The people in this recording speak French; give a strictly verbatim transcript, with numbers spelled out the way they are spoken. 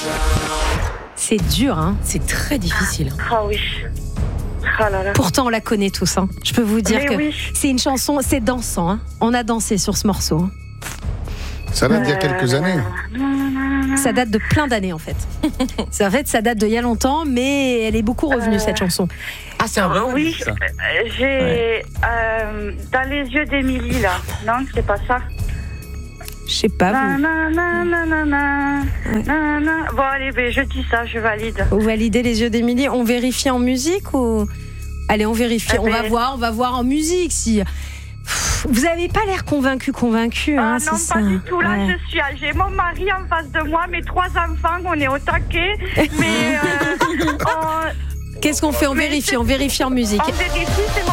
C'est dur, hein. C'est très difficile. Ah oui. Ah là là. Pourtant, on la connaît tous. Hein. Je peux vous dire Mais que oui. c'est une chanson, c'est dansant. Hein. On a dansé sur ce morceau. Hein. Ça date d'il y a quelques années. Ça date de plein d'années, en fait. C'est, en fait, ça date d'il y a longtemps, mais elle est beaucoup revenue, euh... cette chanson. Ah, c'est un vrai Oui, ça. j'ai... Ouais. Euh, dans les yeux d'Émilie, là. Non, c'est pas ça. Je sais pas, vous. Na, na, na, na, na, ouais. na, na. Bon, allez, ben, je dis ça, je valide. Vous validez les yeux d'Émilie. On vérifie en musique ou... Allez, on vérifie. Eh on ben... va voir, on va voir en musique si... Vous n'avez pas l'air convaincu, convaincu. Hein, ah non, c'est pas ça. du tout. Là, ouais. je suis. J'ai mon mari en face de moi, mes trois enfants, on est au taquet. Mais. Euh, on... Qu'est-ce qu'on fait? On vérifie, on vérifie en musique. On vérifie, c'est mon